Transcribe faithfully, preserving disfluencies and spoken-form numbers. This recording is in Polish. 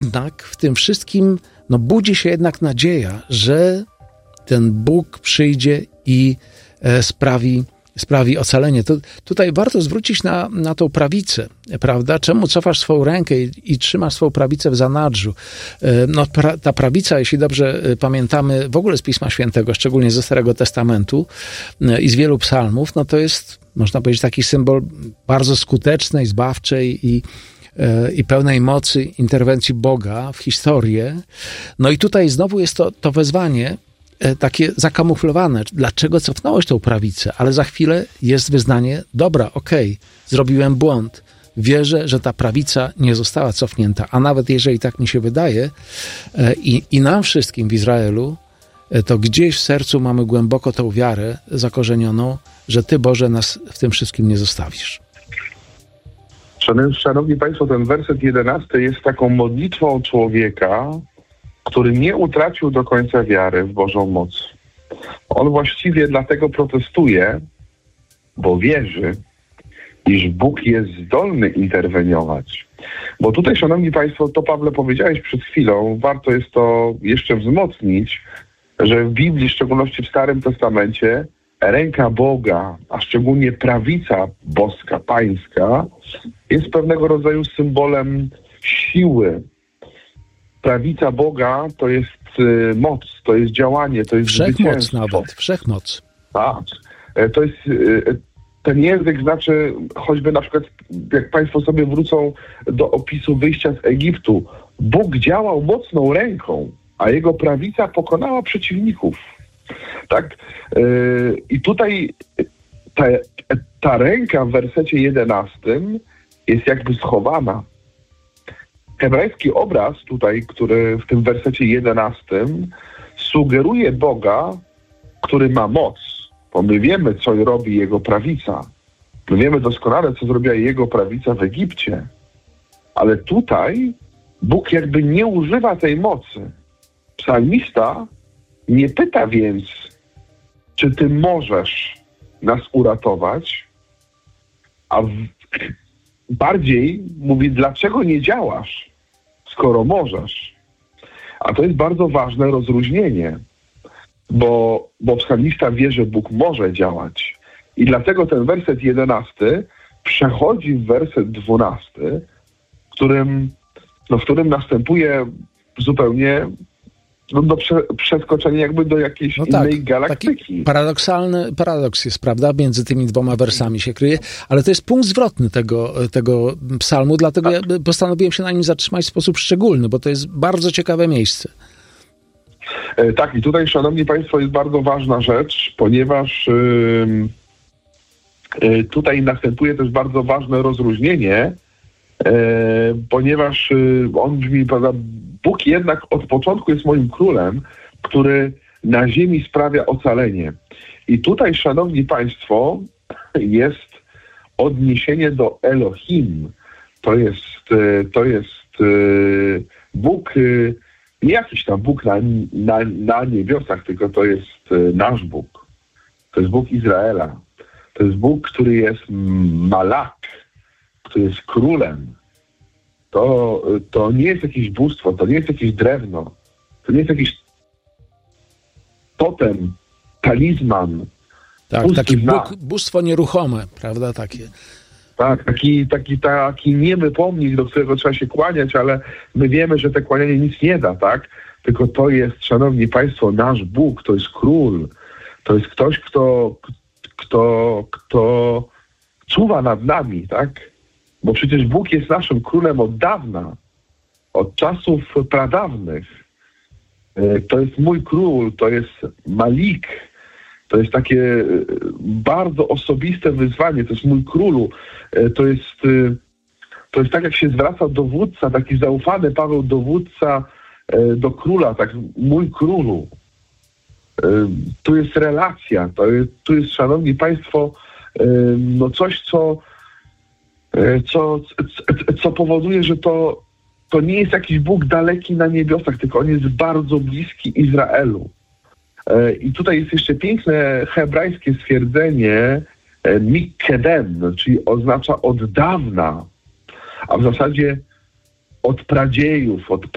jednak w tym wszystkim no, budzi się jednak nadzieja, że ten Bóg przyjdzie i e, sprawi, sprawi ocalenie. To, tutaj warto zwrócić na, na tą prawicę, prawda? Czemu cofasz swoją rękę i, i trzymasz swoją prawicę w zanadrzu? E, no, pra, ta prawica, jeśli dobrze pamiętamy, w ogóle z Pisma Świętego, szczególnie ze Starego Testamentu e, i z wielu psalmów, no to jest, można powiedzieć, taki symbol bardzo skutecznej, zbawczej i i pełnej mocy interwencji Boga w historię. No i tutaj znowu jest to, to wezwanie takie zakamuflowane. Dlaczego cofnąłeś tą prawicę? Ale za chwilę jest wyznanie, dobra, okej, okay, zrobiłem błąd. Wierzę, że ta prawica nie została cofnięta. A nawet jeżeli tak mi się wydaje i, i nam wszystkim w Izraelu, to gdzieś w sercu mamy głęboko tą wiarę zakorzenioną, że Ty, Boże, nas w tym wszystkim nie zostawisz. Szanowni Państwo, ten werset jedenasty jest taką modlitwą człowieka, który nie utracił do końca wiary w Bożą moc. On właściwie dlatego protestuje, bo wierzy, iż Bóg jest zdolny interweniować. Bo tutaj, Szanowni Państwo, to Pawle powiedziałeś przed chwilą, warto jest to jeszcze wzmocnić, że w Biblii, w szczególności w Starym Testamencie, ręka Boga, a szczególnie prawica boska, pańska, jest pewnego rodzaju symbolem siły. Prawica Boga to jest y, moc, to jest działanie, to jest wszechmoc zwycięstwo. nawet, wszechmoc. Tak. To jest, y, ten język znaczy, choćby na przykład, jak Państwo sobie wrócą do opisu wyjścia z Egiptu, Bóg działał mocną ręką, a jego prawica pokonała przeciwników. Tak? Yy, I tutaj ta, ta ręka w wersecie jedenastym jest jakby schowana. Hebrajski obraz tutaj, który w tym wersecie jedenastym sugeruje Boga, który ma moc, bo my wiemy, co robi jego prawica. My wiemy doskonale, co zrobiła jego prawica w Egipcie. Ale tutaj Bóg jakby nie używa tej mocy. Psalmista nie pyta więc, czy ty możesz nas uratować, a w... bardziej mówi, dlaczego nie działasz, skoro możesz. A to jest bardzo ważne rozróżnienie, bo, bo psalmista wie, że Bóg może działać. I dlatego ten werset jedenasty przechodzi w werset dwunasty, w którym, no, w którym następuje zupełnie no, do prze, przeskoczenia jakby do jakiejś no innej tak, galaktyki. Taki paradoksalny paradoks jest, prawda? Między tymi dwoma wersami się kryje, ale to jest punkt zwrotny tego, tego psalmu, dlatego tak. ja postanowiłem się na nim zatrzymać w sposób szczególny, bo to jest bardzo ciekawe miejsce. E, tak, i tutaj, Szanowni Państwo, jest bardzo ważna rzecz, ponieważ yy, yy, tutaj następuje też bardzo ważne rozróżnienie, yy, ponieważ yy, on brzmi, prawda, Bóg jednak od początku jest moim królem, który na ziemi sprawia ocalenie. I tutaj, Szanowni Państwo, jest odniesienie do Elohim. To jest, to jest Bóg, nie jakiś tam Bóg na, na, na niebiosach, tylko to jest nasz Bóg. To jest Bóg Izraela. To jest Bóg, który jest Malak, który jest królem. To, to nie jest jakieś bóstwo, to nie jest jakieś drewno, to nie jest jakiś totem, talizman. Tak, taki Bóg, bóstwo nieruchome, prawda, takie. Tak, taki, taki, taki niemy pomnik, do którego trzeba się kłaniać, ale my wiemy, że te kłanianie nic nie da, tak? Tylko to jest, Szanowni Państwo, nasz Bóg, to jest król, to jest ktoś, kto, kto, kto czuwa nad nami, tak? Bo przecież Bóg jest naszym królem od dawna, od czasów pradawnych. To jest mój król, to jest Malik, to jest takie bardzo osobiste wyzwanie, to jest mój królu, to jest, to jest tak, jak się zwraca dowódca, taki zaufany Paweł dowódca do króla, tak, mój królu. Tu jest relacja, to jest, tu jest, Szanowni Państwo, no coś, co Co, co, co powoduje, że to, to nie jest jakiś Bóg daleki na niebiosach, tylko on jest bardzo bliski Izraelu. I tutaj jest jeszcze piękne hebrajskie stwierdzenie mikedem, czyli oznacza od dawna, a w zasadzie od pradziejów, od